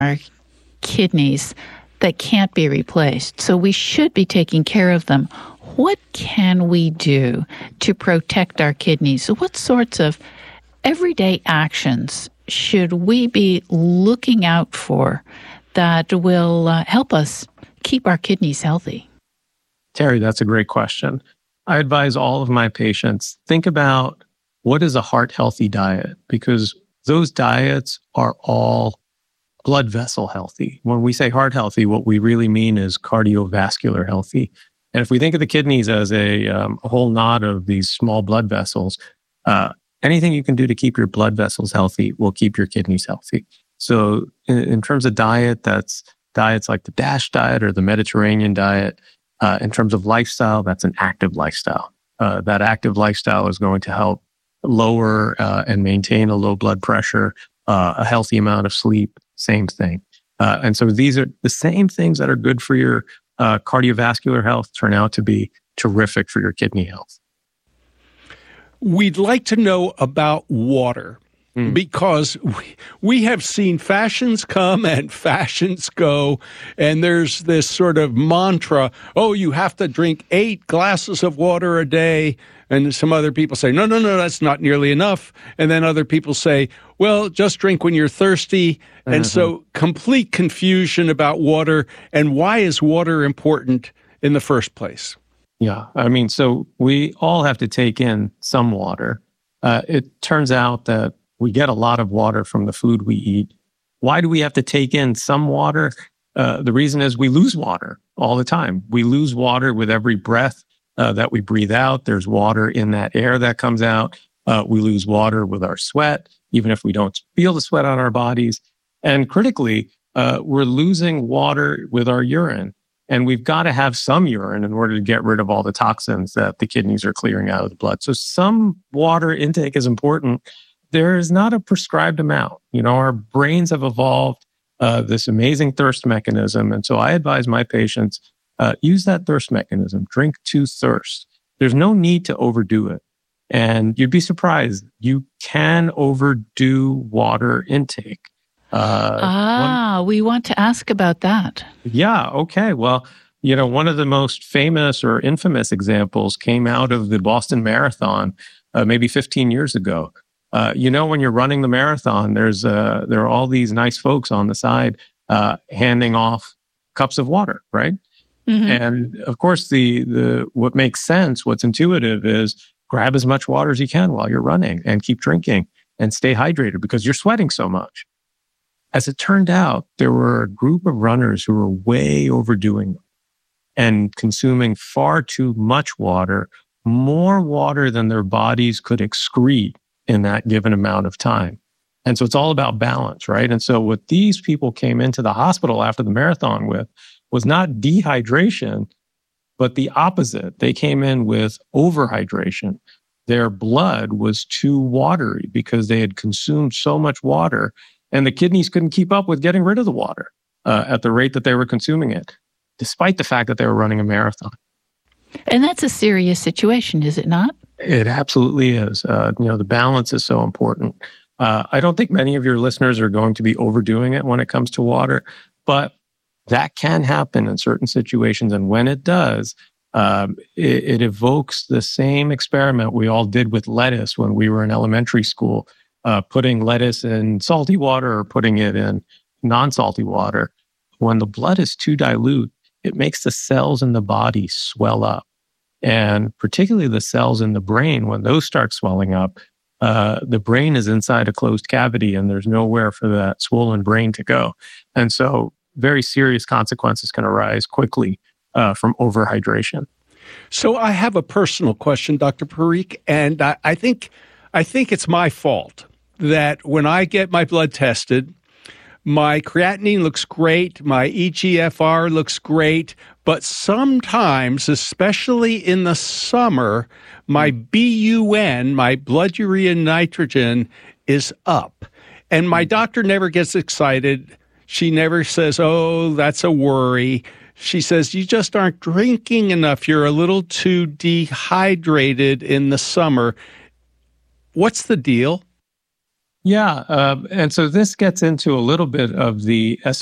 our kidneys that can't be replaced. So we should be taking care of them. What can we do to protect our kidneys? What sorts of everyday actions should we be looking out for that will help us keep our kidneys healthy? Terry, that's a great question. I advise all of my patients, think about what is a heart-healthy diet, because those diets are all blood vessel healthy. When we say heart healthy, what we really mean is cardiovascular healthy. And if we think of the kidneys as a whole knot of these small blood vessels, anything you can do to keep your blood vessels healthy will keep your kidneys healthy. So in terms of diet, that's diets like the DASH diet or the Mediterranean diet. In terms of lifestyle, that's an active lifestyle. That active lifestyle is going to help lower and maintain a low blood pressure, a healthy amount of sleep, same thing. And so these are the same things that are good for your cardiovascular health turn out to be terrific for your kidney health. We'd like to know about water. Because we have seen fashions come and fashions go, and there's this sort of mantra, oh, you have to drink 8 glasses of water a day, and some other people say, no, that's not nearly enough, and then other people say, well, just drink when you're thirsty, and so complete confusion about water, and why is water important in the first place? Yeah, I mean, so we all have to take in some water. It turns out that we get a lot of water from the food we eat. Why do we have to take in some water? The reason is we lose water all the time. We lose water with every breath that we breathe out. There's water in that air that comes out. We lose water with our sweat, even if we don't feel the sweat on our bodies. And critically, we're losing water with our urine. And we've got to have some urine in order to get rid of all the toxins that the kidneys are clearing out of the blood. So some water intake is important. There is not a prescribed amount. You know, our brains have evolved this amazing thirst mechanism. And so I advise my patients, use that thirst mechanism, drink to thirst. There's no need to overdo it. And you'd be surprised, you can overdo water intake. We want to ask about that. Yeah, okay. Well, you know, one of the most famous or infamous examples came out of the Boston Marathon maybe 15 years ago. When you're running the marathon, there are all these nice folks on the side handing off cups of water, right? And of course, the what makes sense, what's intuitive is grab as much water as you can while you're running and keep drinking and stay hydrated because you're sweating so much. As it turned out, there were a group of runners who were way overdoing and consuming far too much water, more water than their bodies could excrete in that given amount of time. And so it's all about balance, right? And so what these people came into the hospital after the marathon with was not dehydration, but the opposite. They came in with overhydration. Their blood was too watery because they had consumed so much water, and the kidneys couldn't keep up with getting rid of the water at the rate that they were consuming it, despite the fact that they were running a marathon. And that's a serious situation, is it not? It absolutely is. The balance is so important. I don't think many of your listeners are going to be overdoing it when it comes to water, but that can happen in certain situations. And when it does, it evokes the same experiment we all did with lettuce when we were in elementary school, putting lettuce in salty water or putting it in non-salty water. When the blood is too dilute, it makes the cells in the body swell up. And particularly the cells in the brain, when those start swelling up, the brain is inside a closed cavity and there's nowhere for that swollen brain to go. And so very serious consequences can arise quickly from overhydration. So I have a personal question, Dr. Parikh, and I think it's my fault that when I get my blood tested, my creatinine looks great, my eGFR looks great, but sometimes, especially in the summer, my BUN, my blood urea nitrogen, is up. And my doctor never gets excited. She never says, oh, that's a worry. She says, you just aren't drinking enough. You're a little too dehydrated in the summer. What's the deal? Yeah. And so this gets into a little bit of the